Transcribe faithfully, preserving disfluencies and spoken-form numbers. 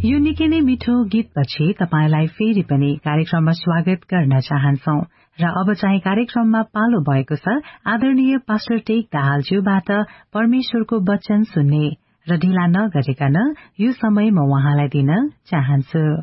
यो निकै नै मिठो गीतपछि तपाईलाई फेरि पनि कार्यक्रममा स्वागत गर्न चाहन्छौ र अब चाहिँ कार्यक्रममा पालो भएको छ आदरणीय पास्टर टेक दाहालज्यूबाट परमेश्वरको वचन सुन्ने र ढिला नगरिकन यो समय म उहाँलाई दिन चाहन्छु।